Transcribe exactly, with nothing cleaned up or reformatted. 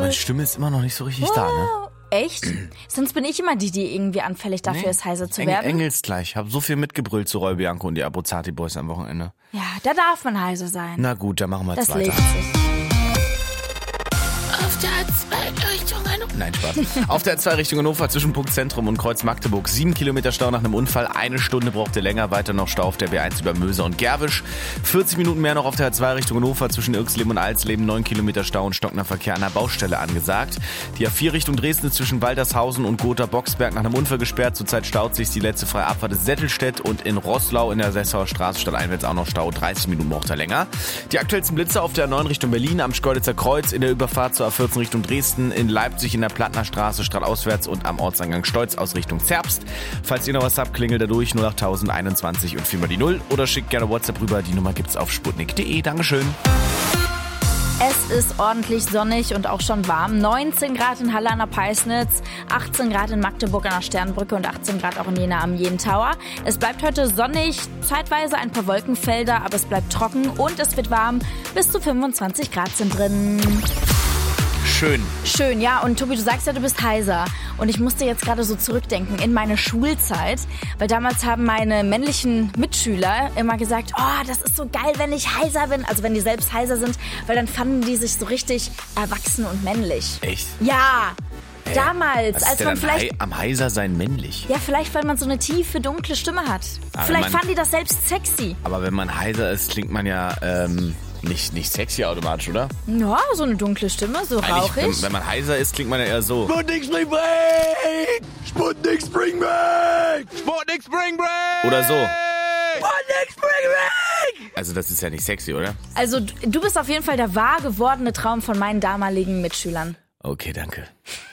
meine Stimme ist immer noch nicht so richtig oh. da, ne? Echt? Sonst bin ich immer die, die irgendwie anfällig dafür nee. ist, heiser zu Engel, werden. Engelsgleich. Ich habe so viel mitgebrüllt zu Roy Bianco und die Abruzzati Boys am Wochenende. Ja, da darf man heiser sein. Na gut, dann machen wir jetzt das weiter. Legt sich. Auf der A zwei Richtung Hannover. Nein, Spaß. Auf der A zwei Richtung Hannover zwischen Punkt Zentrum und Kreuz Magdeburg. Sieben Kilometer Stau nach einem Unfall. Eine Stunde brauchte länger. Weiter noch Stau auf der B eins über Möser und Gerwisch. vierzig Minuten mehr noch auf der A zwei Richtung Hannover zwischen Irxleben und Alsleben. Neun Kilometer Stau und stockender Verkehr an der Baustelle angesagt. Die A vier Richtung Dresden zwischen Waltershausen und Gotha-Boxberg nach einem Unfall gesperrt. Zurzeit staut sich die letzte freie Abfahrt des Settelstedt und in Roßlau in der Sessauer Straße stadteinwärts auch noch Stau. dreißig Minuten braucht er länger. Die aktuellsten Blitze auf der A neun Richtung Berlin am Schkeuditzer Kreuz, in der Überfahrt zur A vierzehn Richtung Dresden, in Leipzig in der Plattner Straße stadtauswärts und am Ortseingang Stolz aus Richtung Zerbst. Falls ihr noch was habt, klingelt dadurch null acht null null einundzwanzig und viermal die null oder schickt gerne WhatsApp rüber. Die Nummer gibt's auf sputnik punkt de. Dankeschön. Es ist ordentlich sonnig und auch schon warm. neunzehn Grad in Halle an der Peisnitz, achtzehn Grad in Magdeburg an der Sternbrücke und achtzehn Grad auch in Jena am Jenen Tower. Es bleibt heute sonnig, zeitweise ein paar Wolkenfelder, aber es bleibt trocken und es wird warm. Bis zu fünfundzwanzig Grad sind drin. Schön. Schön, ja. Und Tobi, du sagst ja, du bist heiser. Und ich musste jetzt gerade so zurückdenken in meine Schulzeit. Weil damals haben meine männlichen Mitschüler immer gesagt, oh, das ist so geil, wenn ich heiser bin. Also wenn die selbst heiser sind. Weil dann fanden die sich so richtig erwachsen und männlich. Echt? Ja. Hey, damals, was als ist man denn vielleicht... hei- am heiser sein männlich? Ja, vielleicht, weil man so eine tiefe, dunkle Stimme hat. Aber vielleicht man- fanden die das selbst sexy. Aber wenn man heiser ist, klingt man ja ähm, nicht, nicht sexy automatisch, oder? Ja, so eine dunkle Stimme, so Eigentlich, rauchig. wenn, wenn man heiser ist, klingt man ja eher so. Sputnik Spring Break! Sputnik Spring Break! Sputnik Spring Break! Oder so. Sputnik Spring Break! Also das ist ja nicht sexy, oder? Also du bist auf jeden Fall der wahr gewordene Traum von meinen damaligen Mitschülern. Okay, danke.